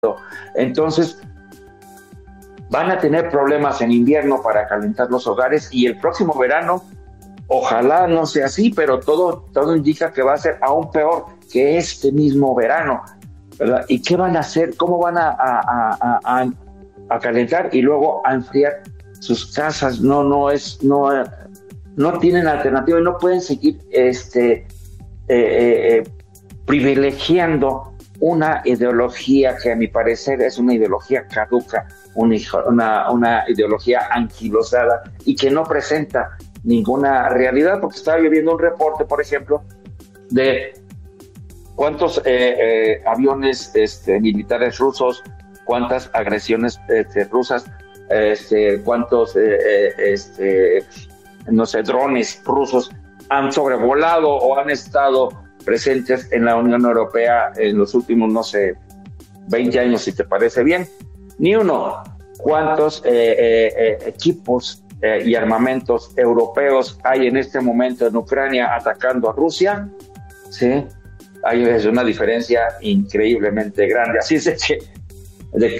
Entonces, van a tener problemas en invierno para calentar los hogares y el próximo verano, ojalá no sea así, pero todo indica que va a ser aún peor que este mismo verano, ¿verdad? ¿Y qué van a hacer? ¿Cómo van a calentar y luego a enfriar sus casas? No tienen alternativa y no pueden seguir privilegiando una ideología que a mi parecer es una ideología caduca, una ideología anquilosada y que no presenta ninguna realidad, porque estaba yo viendo un reporte, por ejemplo, de cuántos aviones militares rusos, cuántas agresiones rusas, cuántos drones rusos han sobrevolado o han estado presentes en la Unión Europea en los últimos, 20 años, si te parece bien. Ni uno. ¿Cuántos equipos y armamentos europeos hay en este momento en Ucrania atacando a Rusia? Sí, hay una diferencia increíblemente grande. Así es de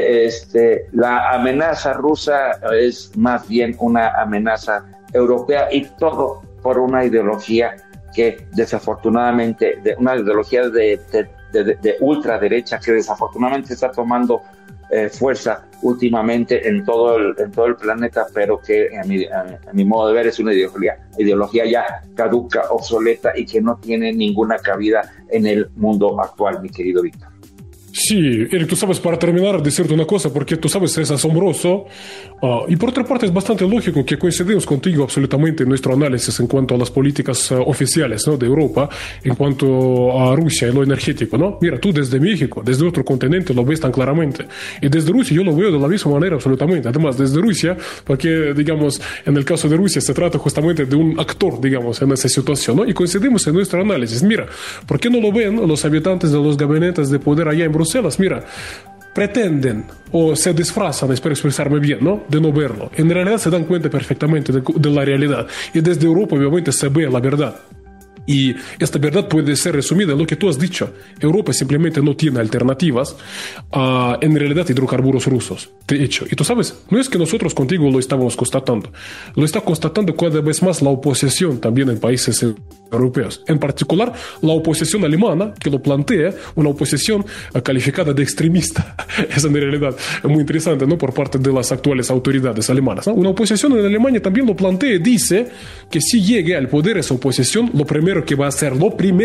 que la amenaza rusa es más bien una amenaza europea, y todo por una ideología que desafortunadamente, una ideología de ultraderecha que desafortunadamente está tomando fuerza últimamente en todo el planeta, pero que a mi modo de ver es una ideología ya caduca, obsoleta y que no tiene ninguna cabida en el mundo actual, mi querido Víctor. Sí, Eric, tú sabes, para terminar, decirte una cosa, porque tú sabes, es asombroso, y por otra parte es bastante lógico que coincidimos contigo absolutamente en nuestro análisis en cuanto a las políticas oficiales, ¿no?, de Europa, en cuanto a Rusia y lo energético, ¿no? Mira, tú desde México, desde otro continente, lo ves tan claramente, y desde Rusia yo lo veo de la misma manera absolutamente. Además, desde Rusia, porque, digamos, en el caso de Rusia se trata justamente de un actor, digamos, en esa situación, ¿no? Y coincidimos en nuestro análisis. Mira, ¿por qué no lo ven los habitantes de los gabinetes de poder allá en Bruselas? Mira, pretenden o se disfrazan, espero expresarme bien, ¿no?, de no verlo. En realidad se dan cuenta perfectamente de la realidad. Y desde Europa obviamente se ve la verdad. Y esta verdad puede ser resumida en lo que tú has dicho. Europa simplemente no tiene alternativas a, en realidad, hidrocarburos rusos. De hecho, y tú sabes, no es que nosotros contigo lo estamos constatando. Lo está constatando cada vez más la oposición también en países europeos. En particular, la oposición alemana, que lo plantea, una oposición calificada de extremista. Es en realidad muy interesante, ¿no?, por parte de las actuales autoridades alemanas, ¿no? Una oposición en Alemania también lo plantea y dice que si llegue al poder esa oposición, lo primero que va a hacer,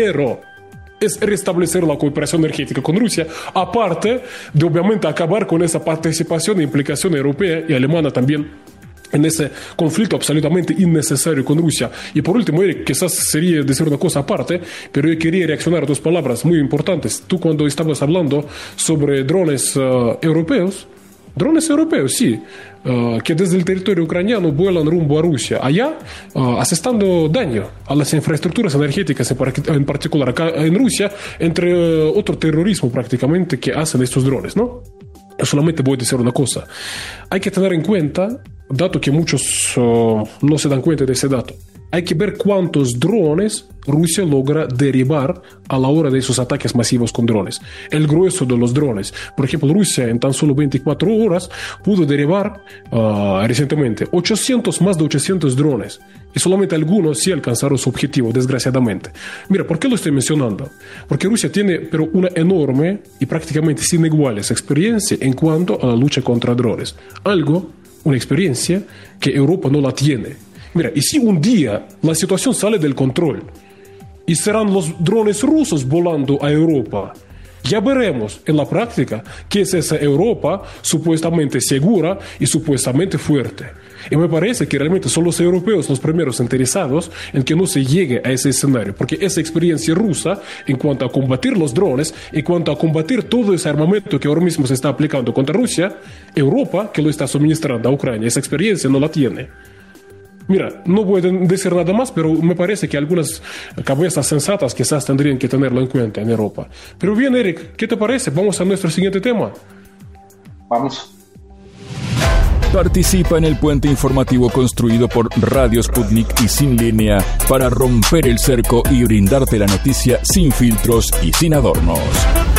es restablecer la cooperación energética con Rusia, aparte de obviamente acabar con esa participación e implicación europea y alemana también en ese conflicto absolutamente innecesario con Rusia. Y por último, Eric, quizás sería decir una cosa aparte, pero yo quería reaccionar a dos palabras muy importantes. Tú, cuando estabas hablando sobre drones europeos, sí, que desde el territorio ucraniano vuelan rumbo a Rusia, allá asestando daño a las infraestructuras energéticas, en particular acá en Rusia, entre otro terrorismo prácticamente que hacen estos drones, ¿no? Yo solamente voy a decir una cosa. Hay que tener en cuenta, dato que muchos no se dan cuenta de ese dato, hay que ver cuántos drones Rusia logra derribar a la hora de esos ataques masivos con drones. El grueso de los drones. Por ejemplo, Rusia en tan solo 24 horas pudo derribar recientemente más de 800 drones. Y solamente algunos sí alcanzaron su objetivo, desgraciadamente. Mira, ¿por qué lo estoy mencionando? Porque Rusia tiene una enorme y prácticamente sin iguales experiencia en cuanto a la lucha contra drones. Una experiencia que Europa no la tiene. Mira, y si un día la situación sale del control y serán los drones rusos volando a Europa, ya veremos en la práctica qué es esa Europa supuestamente segura y supuestamente fuerte. Y me parece que realmente son los europeos los primeros interesados en que no se llegue a ese escenario, porque esa experiencia rusa en cuanto a combatir los drones, en cuanto a combatir todo ese armamento que ahora mismo se está aplicando contra Rusia, Europa, que lo está suministrando a Ucrania, esa experiencia no la tiene. Mira, no voy a decir nada más, pero me parece que algunas cabezas sensatas quizás tendrían que tenerlo en cuenta en Europa. Pero bien, Eric, ¿qué te parece? Vamos a nuestro siguiente tema. Vamos. Participa en el puente informativo construido por Radio Sputnik y Sin Línea para romper el cerco y brindarte la noticia sin filtros y sin adornos.